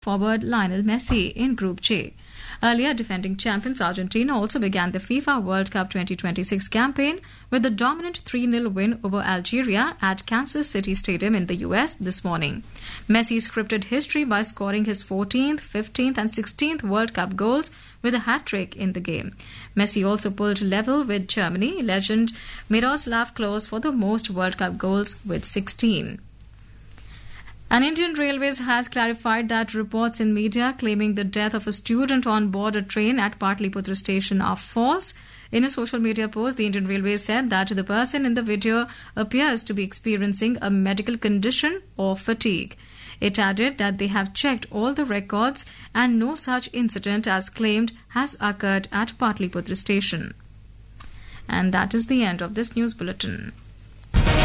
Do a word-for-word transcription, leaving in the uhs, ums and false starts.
forward Lionel Messi in Group J. Earlier, defending champions Argentina also began the FIFA World Cup twenty twenty-six campaign with a dominant three nil win over Algeria at Kansas City Stadium in the U S this morning. Messi scripted history by scoring his fourteenth, fifteenth and sixteenth World Cup goals with a hat-trick in the game. Messi also pulled level with Germany legend Miroslav Klose for the most World Cup goals with sixteen. And Indian Railways has clarified that reports in media claiming the death of a student on board a train at Patliputra station are false. In a social media post, the Indian Railways said that the person in the video appears to be experiencing a medical condition or fatigue. It added that they have checked all the records and no such incident as claimed has occurred at Patliputra station. And that is the end of this news bulletin.